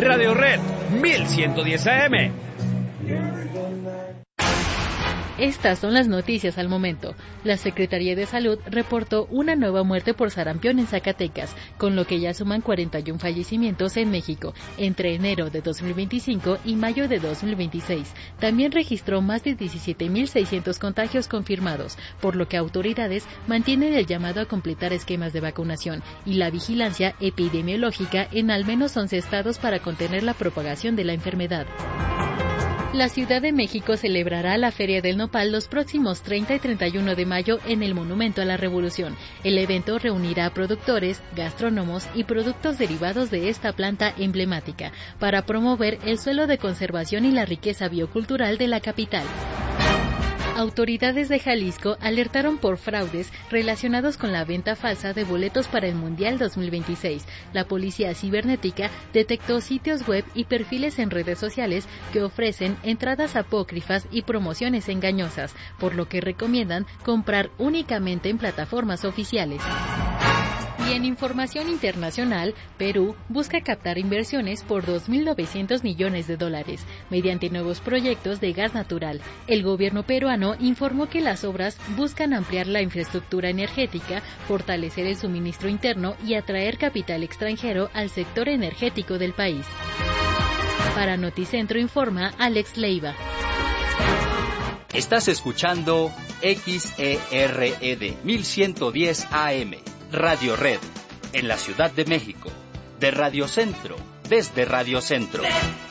Radio Red 1110 AM. Estas son las noticias al momento. La Secretaría de Salud reportó una nueva muerte por sarampión en Zacatecas, con lo que ya suman 41 fallecimientos en México entre enero de 2025 y mayo de 2026. También registró más de 17.600 contagios confirmados, por lo que autoridades mantienen el llamado a completar esquemas de vacunación y la vigilancia epidemiológica en al menos 11 estados para contener la propagación de la enfermedad. La Ciudad de México celebrará la Feria del Nopal los próximos 30 y 31 de mayo en el Monumento a la Revolución. El evento reunirá a productores, gastrónomos y productos derivados de esta planta emblemática para promover el suelo de conservación y la riqueza biocultural de la capital. Autoridades de Jalisco alertaron por fraudes relacionados con la venta falsa de boletos para el Mundial 2026. La policía cibernética detectó sitios web y perfiles en redes sociales que ofrecen entradas apócrifas y promociones engañosas, por lo que recomiendan comprar únicamente en plataformas oficiales. Y en información internacional, Perú busca captar inversiones por $2.900 millones mediante nuevos proyectos de gas natural. El gobierno peruano informó que las obras buscan ampliar la infraestructura energética, fortalecer el suministro interno y atraer capital extranjero al sector energético del país. Para Noticentro informa Alex Leiva. Estás escuchando XERED 1110 AM. Radio Red, en la Ciudad de México, de Radio Centro, desde Radio Centro.